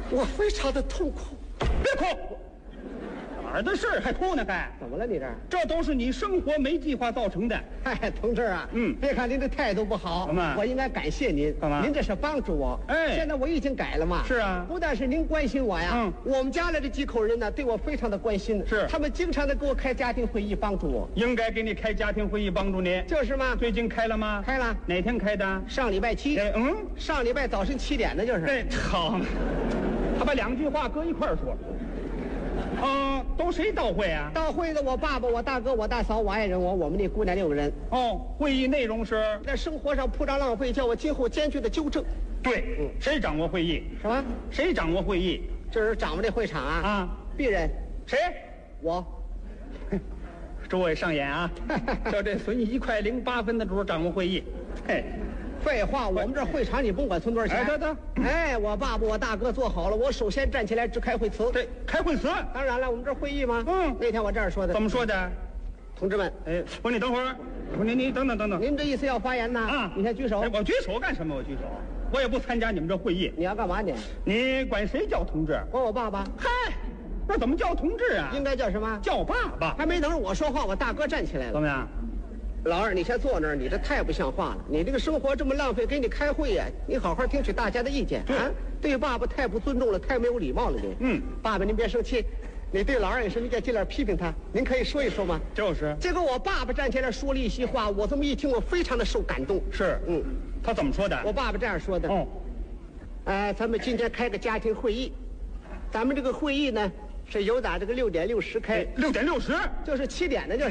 我非常的痛苦。 别哭，哪儿的事儿还哭呢？还怎么了？你这都是你生活没计划造成的。 哎，同志啊，别看您的态度不好， 干嘛我应该感谢您。 干嘛您这是帮助我。 哎现在我已经改了嘛。 是啊不但是您关心我呀，我们家里这几口人呢，对我非常的关心。 是他们经常的给我开家庭会议，帮助我。 应该给你开家庭会议帮助你。 就是嘛。 最近开了吗？ 开了。 哪天开的？ 上礼拜7。上礼拜早晨7点的，就是。 对，好嘛。他把两句话搁一块儿说。都谁到会啊？ 到会的我爸爸、我大哥、我大嫂、我爱人、我们那姑娘6个人。 会议内容是在生活上铺张浪费，叫我今后坚决的纠正。 对，谁掌握会议？ 什么？ 谁掌握会议？ 这是掌握这会场啊？鄙人。 谁？ 我。 诸位上演啊！叫这损1块08分的主掌握会议。嘿。 废话，我们这会场你甭管存多少钱。哎，我爸爸、我大哥做好了，我首先站起来致开会词。 对，开会词。 当然了，我们这会议嘛。那天我这样说的。 怎么说的？ 同志们， 我说你等会儿，我说你等等。 您这意思要发言呢？你先举手。 我举手干什么？我举手，我也不参加你们这会议。 你要干嘛你？ 你管谁叫同志？ 管我爸爸。 嗨，那怎么叫同志啊？ 应该叫什么？ 叫爸爸。 还没等着我说话，我大哥站起来了。 怎么样？ 老二，你先坐那儿，你这太不像话了！你这个生活这么浪费，给你开会呀，你好好听取大家的意见啊！对爸爸太不尊重了，太没有礼貌了你。爸爸您别生气，你对老二也是，你该尽量批评他，您可以说一说吗？ 就是。 结果我爸爸站起来说了一席话，我这么一听，我非常的受感动。 是，他怎么说的？ 我爸爸这样说的。咱们今天开个家庭会议，咱们这个会议呢是由打这个6点60开。 6点60？ 就是7点的，就是。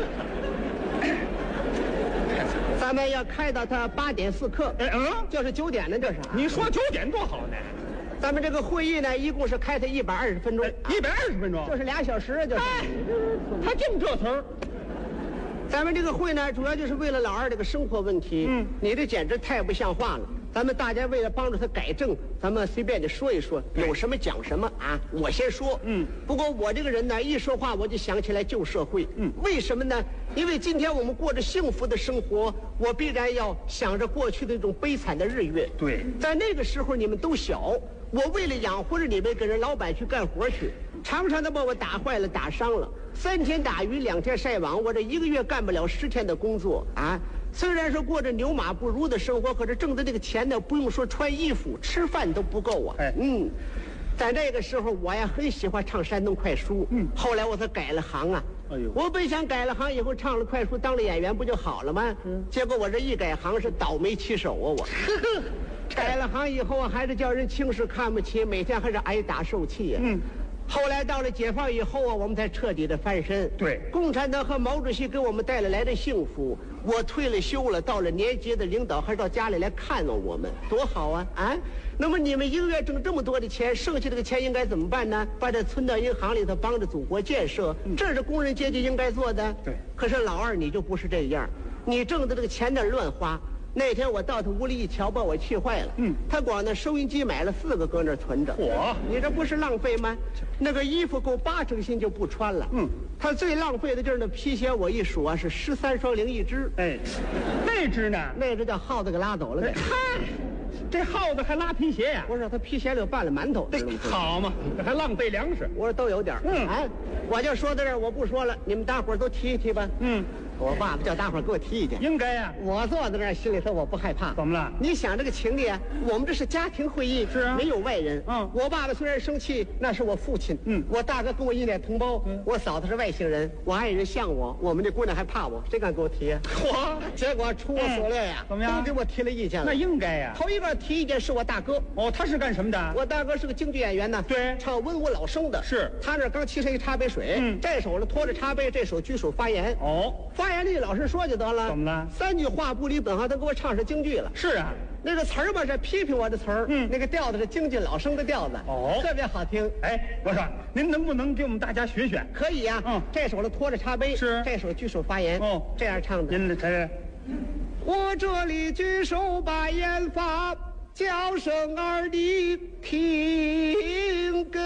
咱们要开到他8点4刻，就是9点的，这是。 你说9点多好呢？ 咱们这个会议呢，一共是开它120分钟 ，120分钟， 就是2小时，就是。 他净这词儿。 咱们这个会呢，主要就是为了老二这个生活问题。你这简直太不像话了。咱们大家为了帮助他改正，咱们随便的说一说，有什么讲什么啊。我先说。不过我这个人呢，一说话我就想起来旧社会。为什么呢？因为今天我们过着幸福的生活，我必然要想着过去的那种悲惨的日月。 对， 在那个时候你们都小，我为了养活着你们，跟人老板去干活去，常常的把我打坏了、打伤了。3天打鱼2天晒网，我这1个月干不了10天的工作啊！虽然说过着牛马不如的生活，可是挣的这个钱呢，不用说穿衣服、吃饭都不够啊。在那个时候，我呀很喜欢唱山东快书。后来我才改了行啊。我本想改了行以后唱了快书，当了演员不就好了吗？结果我这一改行是倒霉起手啊！我改了行以后啊，还是叫人轻视看不起，每天还是挨打受气呀。后来到了解放以后啊，我们才彻底的翻身。 对， 共产党和毛主席给我们带来的幸福，我退了休了，到了年节的领导还到家里来看望我们，多好啊！那么你们1个月挣这么多的钱，剩下这个钱应该怎么办呢？把它存到银行里头，帮着祖国建设，这是工人阶级应该做的。 对， 可是老二你就不是这样，你挣的这个钱那乱花。那天我到他屋里一瞧，把我气坏了。他光那收音机买了4个搁那存着。你这不是浪费吗？那个衣服够8成新就不穿了。他最浪费的就是那皮鞋，我一数啊是13双零1只。 那只呢？ 那只叫耗子给拉走了。 这耗子还拉皮鞋呀？ 不是，他皮鞋里有拌了馒头。 好嘛，这还浪费粮食。 我说都有点。我就说到这儿，我不说了，你们大伙儿都提一提吧。我爸爸叫大伙儿给我提意见。 应该呀。 我坐在那儿，心里头我不害怕。 怎么了？ 你想这个情理啊，我们这是家庭会议， 是啊， 没有外人。我爸爸虽然生气，那是我父亲。我大哥跟我一脸同胞。我嫂子是外姓人，我爱人像我们这姑娘还怕我，谁敢给我提啊？结果出我所料呀， 怎么样？ 都给我提了意见了。 那应该呀。 头一个提意见是我大哥。 他是干什么的？ 我大哥是个京剧演员呢。 对， 唱文武老生的。 是。 他那刚沏上一茶杯水，这手呢托着茶杯，这手举手发言。发言的老师说就得了。 怎么了 ？3句话不离本行，他给我唱上京剧了。 是啊， 那个词儿吧是批评我的词儿，那个调子是京剧老生的调子。特别好听。 我说您能不能给我们大家学学？ 可以呀。这手呢托着茶杯， 是， 这手举手发言。这样唱的。 您这， 我这里举手把言发，叫声儿你听个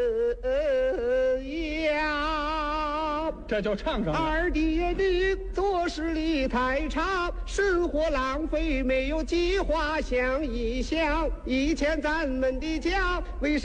呀。 这就唱上了。 二爹你做事理太差，生活浪费，没有计划，想一想，以前咱们的家为